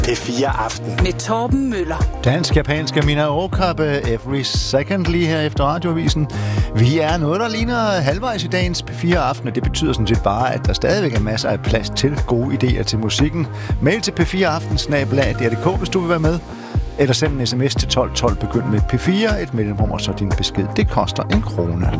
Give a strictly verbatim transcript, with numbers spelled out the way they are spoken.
P fire Aften med Torben Møller. Dansk-japanske Mina Okabe Every Second lige her efter radioavisen. Vi er noget, der ligner halvvejs i dagens P fire Aften, og det betyder sådan set bare, at der stadigvæk er masser af plads til gode idéer til musikken. Mail til p fire aften snabel-a punktum d k, hvis du vil være med. Eller send en sms til tolv tolv, begynd med P fire, et mellemrum og så din besked. Det koster en krone.